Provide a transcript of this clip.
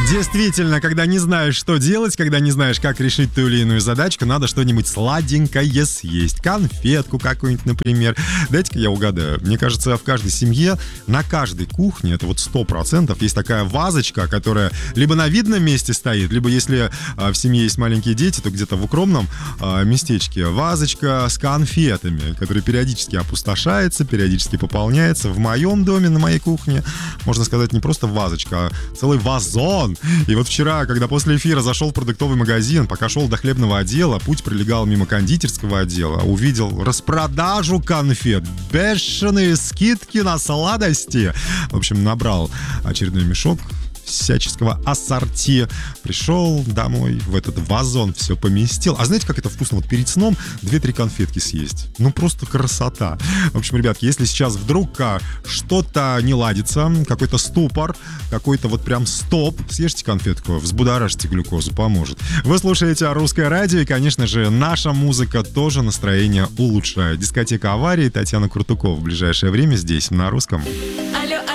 Действительно, когда не знаешь, что делать, когда не знаешь, как решить ту или иную задачку, надо что-нибудь сладенькое съесть. Конфетку какую-нибудь, например. Дайте-ка я угадаю. Мне кажется, в каждой семье, на каждой кухне, это вот 100%, есть такая вазочка, которая либо на видном месте стоит, либо если в семье есть маленькие дети, то где-то в укромном местечке вазочка с конфетами, которая периодически опустошается, периодически пополняется. В моем доме, на моей кухне, можно сказать, не просто вазочка, а целый вазон. И вот вчера, когда после эфира зашел в продуктовый магазин, пока шел до хлебного отдела, путь пролегал мимо кондитерского отдела, увидел распродажу конфет, бешеные скидки на сладости. В общем, набрал очередной мешок всяческого ассорти. Пришел домой, в этот вазон все поместил. А знаете, как это вкусно? Вот перед сном 2-3 конфетки съесть. Ну, просто красота. В общем, ребятки, если сейчас вдруг что-то не ладится, какой-то ступор, какой-то вот прям стоп, съешьте конфетку, взбудоражьте глюкозу, поможет. Вы слушаете Русское радио, и, конечно же, наша музыка тоже настроение улучшает. Дискотека аварии, Татьяна Крутукова в ближайшее время здесь, на Русском. Алло.